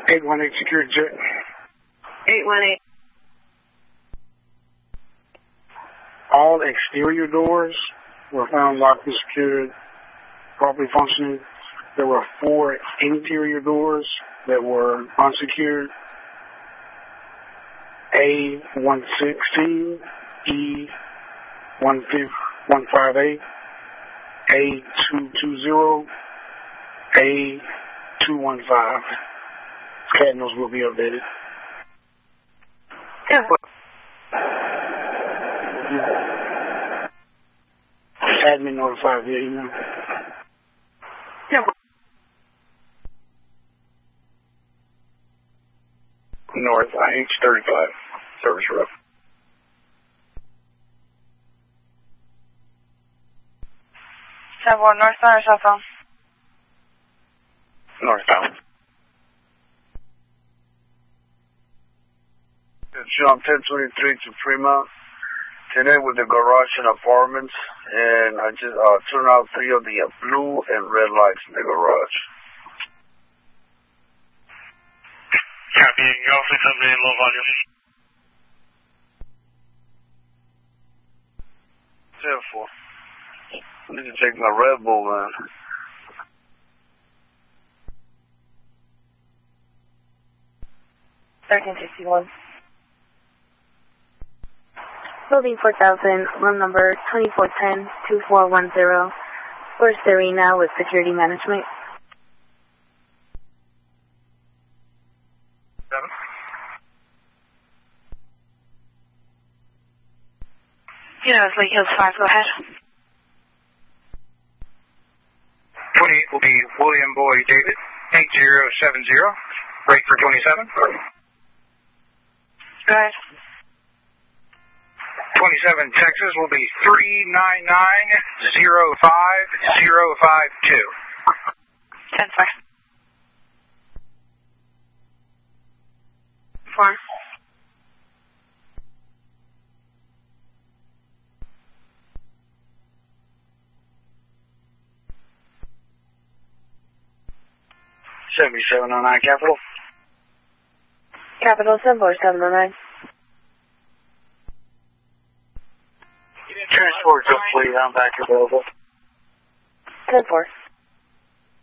818 Security Jet. 818. All exterior doors were found locked and secured, properly functioning. There were 4 interior doors that were unsecured. A116, E158, A220, A215. Cardinals will be updated. Yeah. Admin notified via email. Yeah. North IH35, service rep. Northbound or southbound? Northbound. Jump 1023 to Fremont. Connect with the garage and apartments, and I just turned out 3 of the blue and red lights in the garage. Copy, Golf 678, low volume. 10-4. I need to check my Red Bull, man. Building 4000, room number 2410-2410. Where's Serena with security management? 7. It's Lake Hills 5, go ahead. 28 will be William Boy David, 8070, rate for 27. Go ahead. 27 Texas will be 399-05052. 10-4. 4. $7709 Capital. Capital 74709. Transport complete. I'm back available. 10-4.